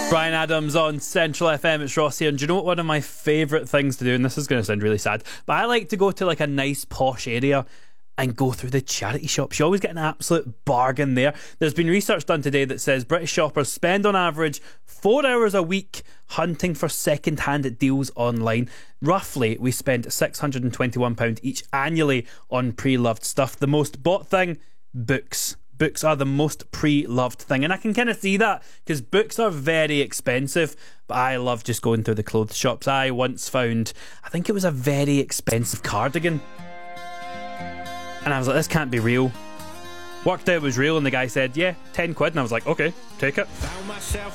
Brian Adams on Central FM. It's Ross here. And do you know what one of my favourite things to do, and this is going to sound really sad, but I like to go to like a nice posh area and go through the charity shops. You always get an absolute bargain there. There's been research done today that says British shoppers spend on average 4 hours a week hunting for second-hand deals online. Roughly, we spend £621 each annually on pre-loved stuff. The most bought thing, books. Books are the most pre-loved thing, and I can kind of see that because books are very expensive, but I love just going through the clothes shops. I once found, I think it was a very expensive cardigan, and I was like, this can't be real. Worked out it was real, and the guy said, yeah, 10 quid, and I was like, okay, take it. Found myself